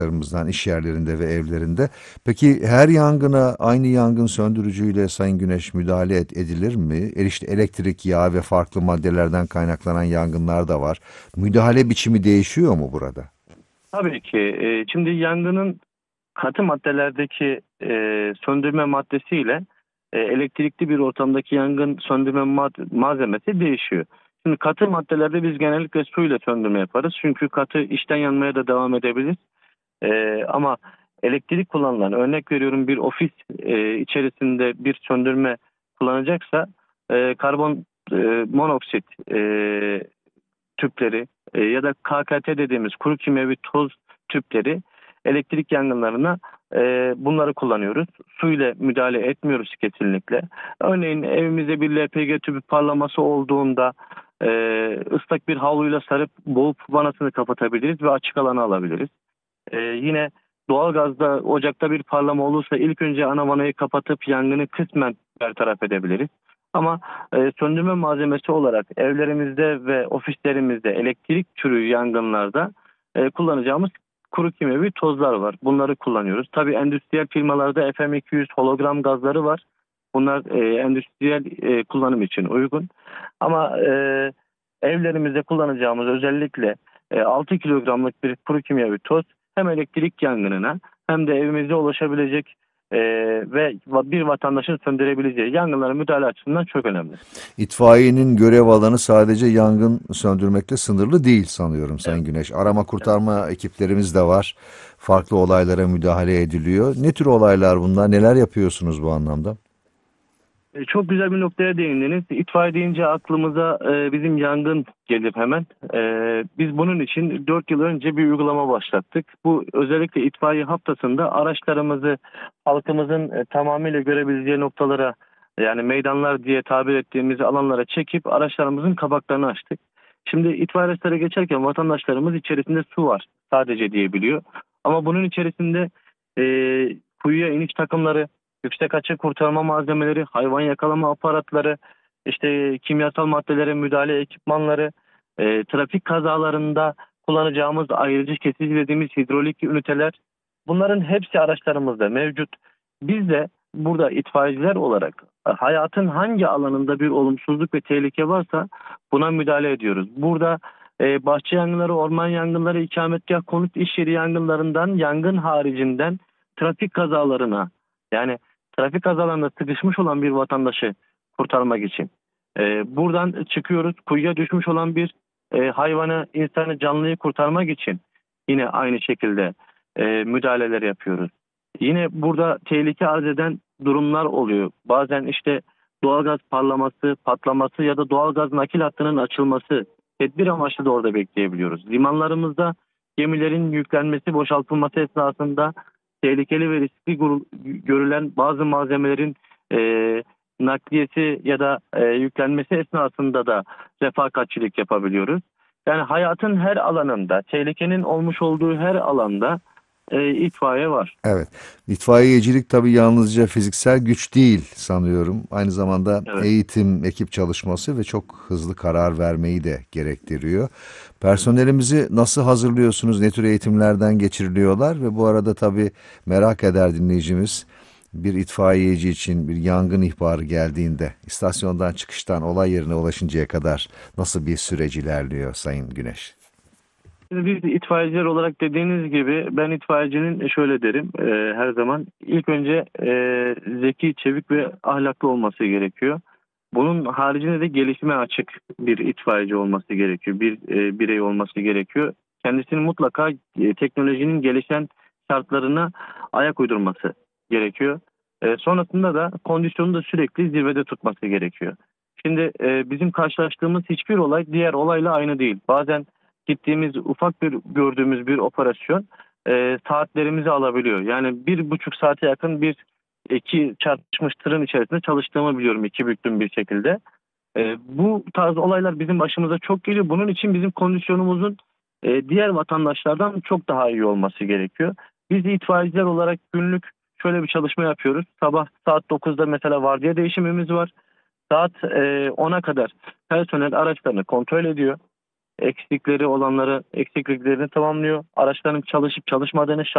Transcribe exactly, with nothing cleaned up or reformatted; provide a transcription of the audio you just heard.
arkadaşlarımızdan iş yerlerinde ve evlerinde. Peki her yangına aynı yangın söndürücüyle Sayın Güneş müdahale et- edilir mi? E İşte elektrik, yağ ve farklı maddelerden kaynaklanan yangınlar da var. Müdahale biçimi değişiyor mu burada? Tabii ki. E, şimdi yangının katı maddelerdeki e, söndürme maddesiyle e, elektrikli bir ortamdaki yangın söndürme mad- malzemesi değişiyor. Şimdi katı maddelerde biz genellikle suyla söndürme yaparız. Çünkü katı içten yanmaya da devam edebilir. E, ama elektrik kullanılan, örnek veriyorum, bir ofis e, içerisinde bir söndürme kullanacaksa e, karbon e, monoksit e, tüpleri e, ya da K K T dediğimiz kuru kimyevi toz tüpleri elektrik yangınlarına e, bunları kullanıyoruz. Suyla müdahale etmiyoruz kesinlikle. Örneğin evimizde bir L P G tüpü parlaması olduğunda e, ıslak bir havluyla sarıp boğup vanasını kapatabiliriz ve açık alanı alabiliriz. E, yine doğalgazda ocakta bir parlama olursa ilk önce ana vanayı kapatıp yangını kısmen bertaraf edebiliriz. Ama e, söndürme malzemesi olarak evlerimizde ve ofislerimizde elektrik türü yangınlarda e, kullanacağımız kuru kimyevi tozlar var. Bunları kullanıyoruz. Tabii endüstriyel firmalarda F M iki yüz hologram gazları var. Bunlar e, endüstriyel e, kullanım için uygun. Ama e, evlerimizde kullanacağımız özellikle e, altı kilogramlık bir kuru kimyevi toz hem elektrik yangınına hem de evimizde ulaşabilecek e, ve bir vatandaşın söndürebileceği yangınlara müdahale açısından çok önemli. İtfaiyenin görev alanı sadece yangın söndürmekle sınırlı değil sanıyorum Sayın Evet. Güneş. Arama Evet. kurtarma ekiplerimiz de var. Farklı olaylara müdahale ediliyor. Ne tür olaylar bunlar? Neler yapıyorsunuz bu anlamda? E, Çok güzel bir noktaya değindiniz. İtfaiye deyince aklımıza e, bizim yangın gelir hemen. E, biz bunun için dört yıl önce bir uygulama başlattık. Bu özellikle itfaiye haftasında araçlarımızı halkımızın e, tamamıyla görebileceği noktalara, yani meydanlar diye tabir ettiğimiz alanlara çekip araçlarımızın kapaklarını açtık. Şimdi itfaiye araçlara geçerken vatandaşlarımız içerisinde su var sadece diyebiliyor. Ama bunun içerisinde e, kuyuya iniş takımları, yüksek açı kurtarma malzemeleri, hayvan yakalama aparatları, işte kimyasal maddelere müdahale ekipmanları, e, trafik kazalarında kullanacağımız ayrıcı kesici dediğimiz hidrolik üniteler, bunların hepsi araçlarımızda mevcut. Biz de burada itfaiyeciler olarak e, hayatın hangi alanında bir olumsuzluk ve tehlike varsa buna müdahale ediyoruz. Burada e, bahçe yangınları, orman yangınları, ikametgah, konut, iş yeri yangınlarından, yangın haricinden trafik kazalarına, yani trafik kazalarında sıkışmış olan bir vatandaşı kurtarmak için. Ee, buradan çıkıyoruz. Kuyuya düşmüş olan bir e, hayvanı, insanı, canlıyı kurtarmak için yine aynı şekilde e, müdahaleler yapıyoruz. Yine burada tehlike arz eden durumlar oluyor. Bazen işte doğalgaz parlaması, patlaması ya da doğalgaz nakil hattının açılması. Tedbir amaçlı da orada bekleyebiliyoruz. Limanlarımızda gemilerin yüklenmesi, boşaltılması esnasında tehlikeli ve riskli görülen bazı malzemelerin e, nakliyesi ya da e, yüklenmesi esnasında da refakatçilik yapabiliyoruz. Yani hayatın her alanında, tehlikenin olmuş olduğu her alanda e, itfaiye var. Evet. İtfaiyecilik tabii yalnızca fiziksel güç değil sanıyorum. Aynı zamanda Evet. eğitim, ekip çalışması ve çok hızlı karar vermeyi de gerektiriyor. Evet. Personelimizi nasıl hazırlıyorsunuz? Ne tür eğitimlerden geçiriliyorlar? Ve bu arada tabii merak eder dinleyicimiz, bir itfaiyeci için bir yangın ihbarı geldiğinde istasyondan çıkıştan olay yerine ulaşıncaya kadar nasıl bir süreç ilerliyor Sayın Güneş? Şimdi biz itfaiyeciler olarak dediğiniz gibi ben itfaiyecinin şöyle derim e, her zaman ilk önce e, zeki, çevik ve ahlaklı olması gerekiyor. Bunun haricinde de gelişime açık bir itfaiyeci olması gerekiyor. Bir e, birey olması gerekiyor. Kendisinin mutlaka e, teknolojinin gelişen şartlarına ayak uydurması gerekiyor. E, sonrasında da kondisyonu da sürekli zirvede tutması gerekiyor. Şimdi e, bizim karşılaştığımız hiçbir olay diğer olayla aynı değil. Bazen gittiğimiz ufak bir gördüğümüz bir operasyon e, saatlerimizi alabiliyor. Yani bir buçuk saate yakın bir iki çarpışmış tırın içerisinde çalıştığımı biliyorum iki büklüm bir şekilde. E, bu tarz olaylar bizim başımıza çok geliyor. Bunun için bizim kondisyonumuzun e, diğer vatandaşlardan çok daha iyi olması gerekiyor. Biz itfaiyeciler olarak günlük şöyle bir çalışma yapıyoruz. Sabah saat dokuzda mesela vardiya değişimimiz var. Saat e, ona kadar personel araçlarını kontrol ediyor. Eksikleri olanları eksikliklerini tamamlıyor. Araçların çalışıp çalışmadığını